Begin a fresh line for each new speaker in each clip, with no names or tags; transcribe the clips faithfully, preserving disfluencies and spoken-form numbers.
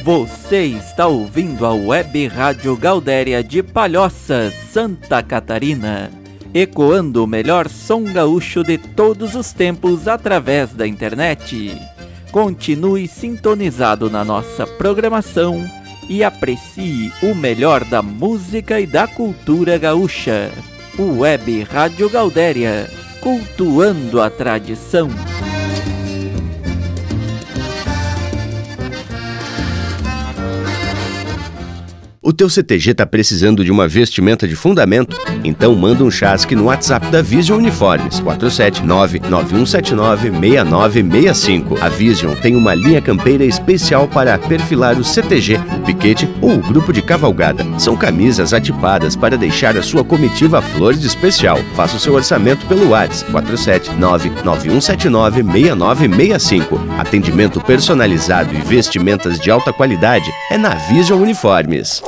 Você está ouvindo a Web Rádio Gaudéria de Palhoça, Santa Catarina, ecoando o melhor som gaúcho de todos os tempos através da internet. Continue sintonizado na nossa programação e aprecie o melhor da música e da cultura gaúcha. Web Rádio Gaudéria, cultuando a tradição.
O teu C T G tá precisando de uma vestimenta de fundamento? Então manda um chasque no WhatsApp da Vision Uniformes, quatro sete nove, nove um sete nove, seis nove seis cinco. A Vision tem uma linha campeira especial para perfilar o C T G, o piquete ou o grupo de cavalgada. São camisas atipadas para deixar a sua comitiva flor de especial. Faça o seu orçamento pelo WhatsApp, quatro sete nove, nove um sete nove, seis nove seis cinco. Atendimento personalizado e vestimentas de alta qualidade é na Vision Uniformes.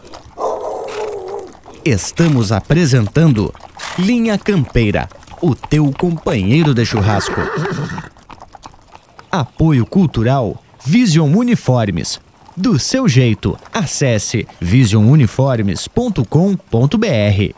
Estamos apresentando Linha Campeira, o teu companheiro de churrasco. Apoio Cultural Vision Uniformes. Do seu jeito, acesse vision uniformes ponto com ponto b r.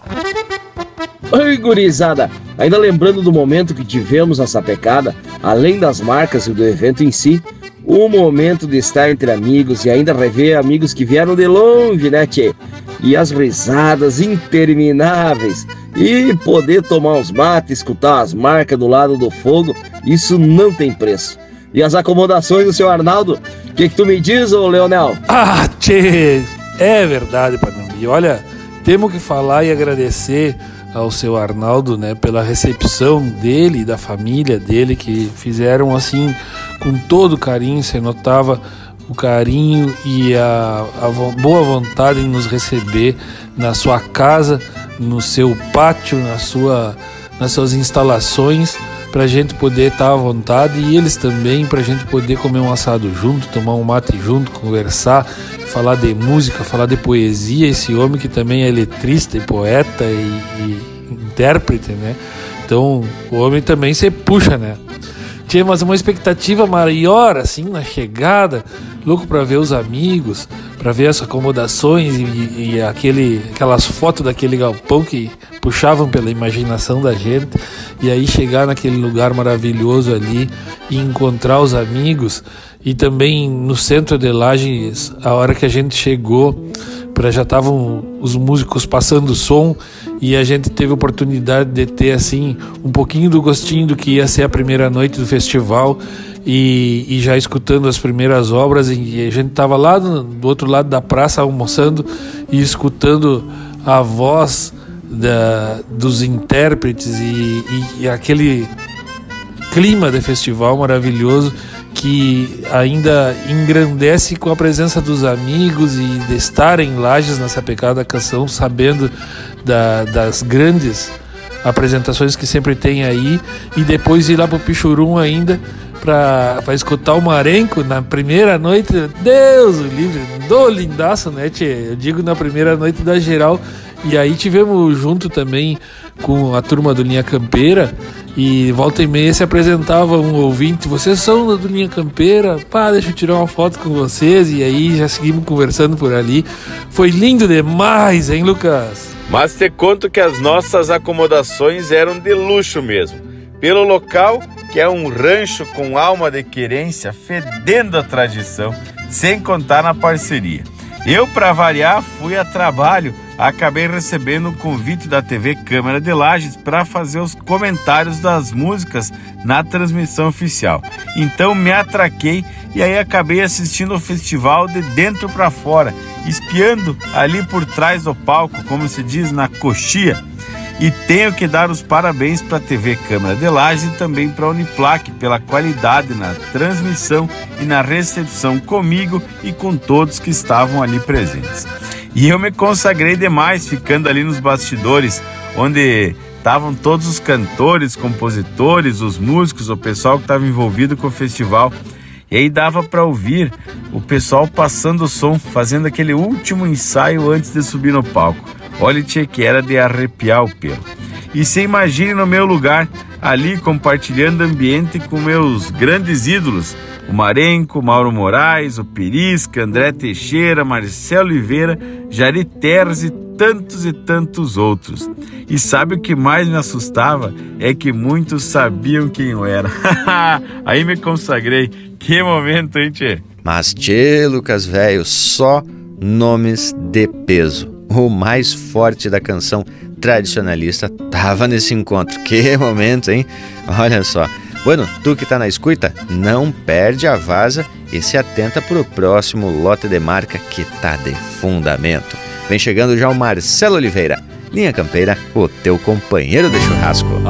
Oi, gurizada! Ainda lembrando do momento que tivemos na sapecada, além das marcas e do evento em si, o momento de estar entre amigos e ainda rever amigos que vieram de longe, né, tchê? E as risadas intermináveis. E poder tomar uns mates, escutar as marcas do lado do fogo, isso não tem preço. E as acomodações do seu Arnaldo? O que, que tu me diz, ô Leonel?
Ah, tchê! É verdade, Panambi. Olha, temos que falar e agradecer ao seu Arnaldo, né, pela recepção dele e da família dele, que fizeram assim com todo carinho. Você notava o carinho e a, a boa vontade em nos receber na sua casa, no seu pátio, na sua, nas suas instalações, para a gente poder estar à vontade, e eles também, para a gente poder comer um assado junto, tomar um mate junto, conversar, falar de música, falar de poesia. Esse homem que também é letrista e poeta e, e intérprete, né? Então o homem também se puxa, né? Tinha mas uma expectativa maior assim na chegada, louco para ver os amigos, para ver as acomodações e, e aquele, aquelas fotos daquele galpão que puxavam pela imaginação da gente, e aí chegar naquele lugar maravilhoso ali e encontrar os amigos. E também no centro de Lages, a hora que a gente chegou, pra, já estavam os músicos passando som, e a gente teve a oportunidade de ter assim um pouquinho do gostinho do que ia ser a primeira noite do festival, e, e já escutando as primeiras obras. E a gente estava lá do, do outro lado da praça almoçando e escutando a voz da, dos intérpretes e, e, e aquele clima de festival maravilhoso que ainda engrandece com a presença dos amigos e de estar em Lages na Sapecada Canção, sabendo da, das grandes apresentações que sempre tem aí, e depois ir lá pro Pichurum ainda para escutar o Marenco na primeira noite. Deus o livre, do lindaço, né, tchê? Eu digo na primeira noite da geral. E aí tivemos junto também com a turma do Linha Campeira, e volta e meia se apresentava um ouvinte: vocês são do Linha Campeira? Pá, deixa eu tirar uma foto com vocês. E aí já seguimos conversando por ali. Foi lindo demais, hein, Lucas?
Mas te conto que as nossas acomodações eram de luxo mesmo. Pelo local, que é um rancho com alma de querência, fedendo a tradição, sem contar na parceria. Eu, para variar, fui a trabalho, acabei recebendo um convite da T V Câmara de Lages para fazer os comentários das músicas na transmissão oficial. Então me atraquei e aí acabei assistindo o festival de dentro para fora, espiando ali por trás do palco, como se diz, na coxia. E tenho que dar os parabéns para a T V Câmara de Lages e também para a Uniplac pela qualidade na transmissão e na recepção comigo e com todos que estavam ali presentes. E eu me consagrei demais ficando ali nos bastidores, onde estavam todos os cantores, compositores, os músicos, o pessoal que estava envolvido com o festival. E aí dava para ouvir o pessoal passando o som, fazendo aquele último ensaio antes de subir no palco. Olha, tchê, que era de arrepiar o pelo. E se imagine no meu lugar, ali compartilhando ambiente com meus grandes ídolos, O Marenco, Mauro Moraes, o Pirisca, André Teixeira, Marcelo Oliveira, Jari Terres e tantos e tantos outros. E sabe o que mais me assustava? É que muitos sabiam quem eu era. Aí me consagrei. Que momento, hein, tchê?
Mas, tchê, Lucas velho, só nomes de peso. O mais forte da canção tradicionalista tava nesse encontro. Que momento, hein? Olha só. Bueno, tu que tá na escuta, não perde a vaza e se atenta pro próximo lote de marca que tá de fundamento. Vem chegando já o Marcelo Oliveira. Linha Campeira, o teu companheiro de churrasco.